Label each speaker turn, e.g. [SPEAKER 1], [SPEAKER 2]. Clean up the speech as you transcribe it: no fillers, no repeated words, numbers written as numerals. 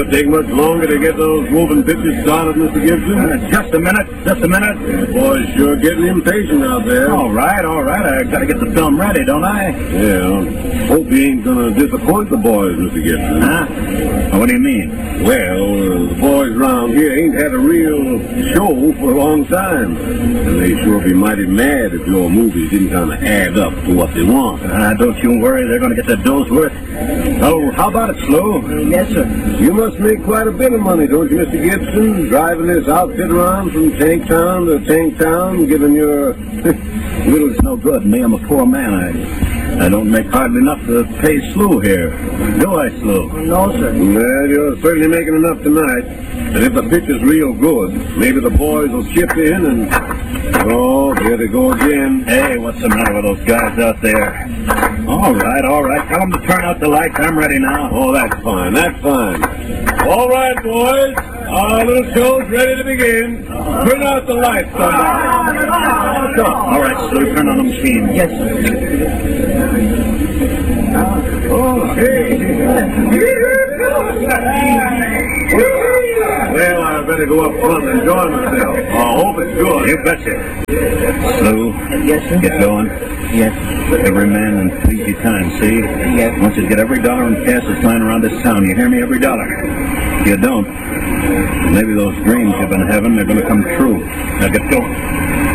[SPEAKER 1] Will it take much longer to get those moving pictures started, Mr. Gibson?
[SPEAKER 2] Just a minute.
[SPEAKER 1] The boys sure getting impatient out there.
[SPEAKER 2] All right. I gotta get the film ready, don't I?
[SPEAKER 1] Yeah. Hope he ain't gonna disappoint the boys, Mr. Gibson.
[SPEAKER 2] Huh? What do you mean?
[SPEAKER 1] Well, the boys round here ain't had a real show for a long time. And they sure be mighty mad if your movies didn't kind of add up to what they want.
[SPEAKER 2] Don't you worry. They're gonna get their dose worth. Oh, how about it, Slu?
[SPEAKER 3] Yes, sir.
[SPEAKER 1] You must make quite a bit of money, don't you, Mr. Gibson? Driving this outfit around from tank town to tank town, giving your...
[SPEAKER 2] Well, it's no good. Me, I'm a poor man. I don't make hardly enough to pay Slu here. Do I, Slu?
[SPEAKER 3] No, sir.
[SPEAKER 1] Well, you're certainly making enough tonight. And if the picture's real good, maybe the boys will chip in and... Oh, here they go again.
[SPEAKER 2] Hey, what's the matter with those guys out there? All right. Tell them to turn out the lights. I'm ready now.
[SPEAKER 1] Oh, that's fine. All right, boys. Our little show's ready to begin. Turn out the lights, somebody.
[SPEAKER 2] All right, Slu, turn on the machine.
[SPEAKER 3] Yes, sir.
[SPEAKER 1] Oh, hey. Well, I better go up front and enjoy myself. I hope it's good.
[SPEAKER 2] You betcha. Slu,
[SPEAKER 3] Yes, sir.
[SPEAKER 2] get going.
[SPEAKER 3] Yes.
[SPEAKER 2] Every man in easy time, see?
[SPEAKER 3] Yes.
[SPEAKER 2] Once you get every dollar in cash that's lying around this town, you hear me? Every dollar. If you don't, maybe those dreams you've been having are going to come true. Now get going.